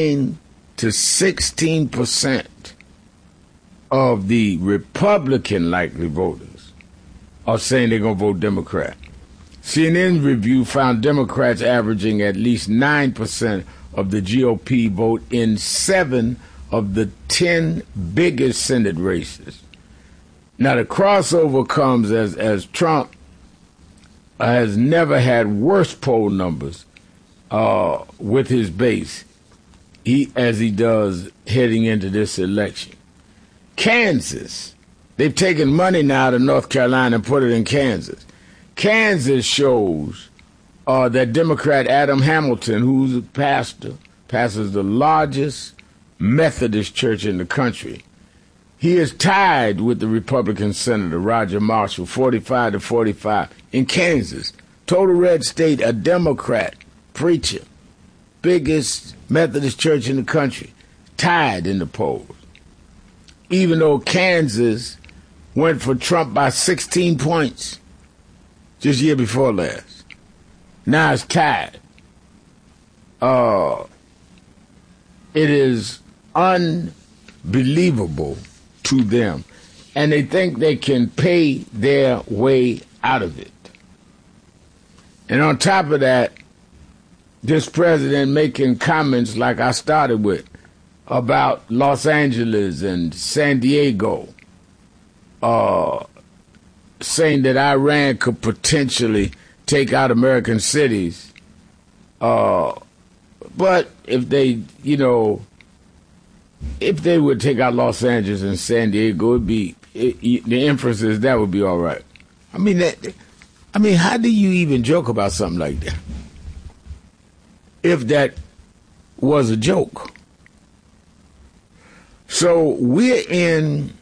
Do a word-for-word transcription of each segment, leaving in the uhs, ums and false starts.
nine to sixteen percent of the Republican likely voters are saying they're going to vote Democrat. C N N review found Democrats averaging at least nine percent of the G O P vote in seven of the ten biggest Senate races. Now, the crossover comes as, as Trump has never had worse poll numbers uh, with his base he, as he does heading into this election. Kansas, they've taken money now to North Carolina and put it in Kansas. Kansas shows uh, that Democrat Adam Hamilton, who's a pastor, pastors the largest Methodist church in the country. He is tied with the Republican Senator Roger Marshall, forty-five to forty-five, in Kansas. Total red state, a Democrat preacher, biggest Methodist church in the country, tied in the polls. Even though Kansas went for Trump by sixteen points just year before last. Now it's tied. Uh, it is unbelievable to them. And they think they can pay their way out of it. And on top of that, this president making comments like I started with about Los Angeles and San Diego, uh, saying that Iran could potentially take out American cities. Uh, but if they, you know, if they would take out Los Angeles and San Diego, it'd be it, it, the inference is that would be all right. I mean, that, I mean, how do you even joke about something like that? If that was a joke. So we're in,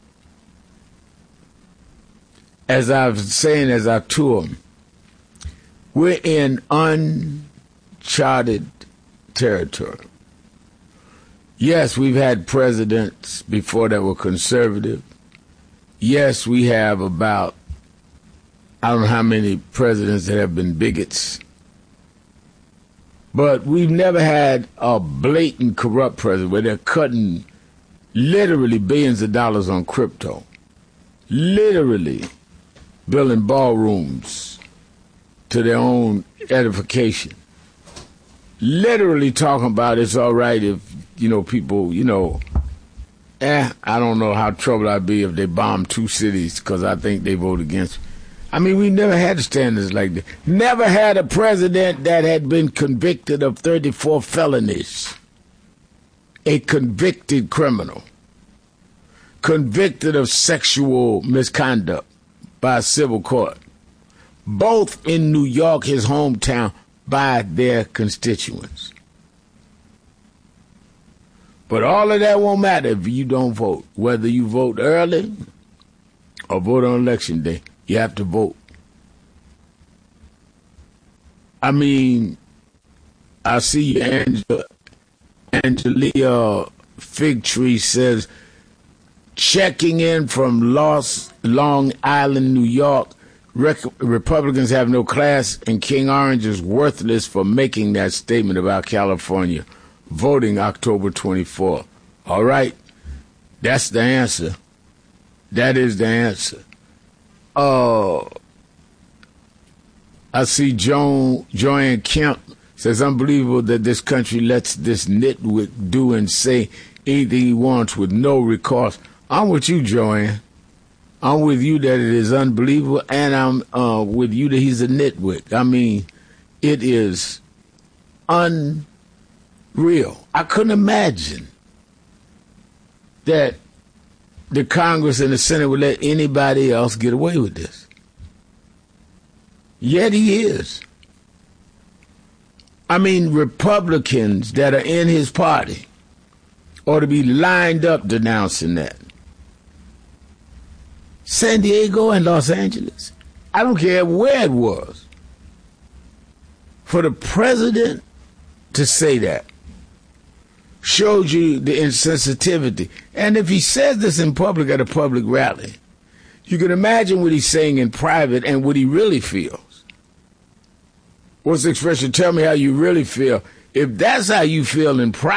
as I was saying as I tour, we're in uncharted territory. Yes, we've had presidents before that were conservative. Yes, we have about, I don't know how many presidents that have been bigots. But we've never had a blatant corrupt president where they're cutting literally billions of dollars on crypto. Literally building ballrooms to their own edification. Literally talking about it's all right if, you know, people, you know, eh, I don't know how troubled I'd be if they bombed two cities because I think they vote against. I mean, we never had standards like that. Never had a president that had been convicted of thirty-four felonies. A convicted criminal. Convicted of sexual misconduct by a civil court. Both in New York, his hometown, by their constituents. But all of that won't matter if you don't vote. Whether you vote early or vote on election day, you have to vote. I mean, I see Angela, Angelia Fig Tree says, checking in from Los, Long Island, New York, Rec- Republicans have no class, and King Orange is worthless for making that statement about California voting October twenty-fourth. All right, that's the answer. That is the answer. Uh, I see Joan, Joanne Kemp says, unbelievable that this country lets this nitwit do and say anything he wants with no recourse. I'm with you, Joanne. I'm with you that it is unbelievable, and I'm uh, with you that he's a nitwit. I mean, it is unreal. I couldn't imagine that the Congress and the Senate would let anybody else get away with this. Yet he is. I mean, Republicans that are in his party ought to be lined up denouncing that. San Diego and Los Angeles, I don't care where it was, for the president to say that shows you the insensitivity. And if he says this in public at a public rally, you can imagine what he's saying in private and what he really feels. What's the expression? Tell me how you really feel. If that's how you feel in private,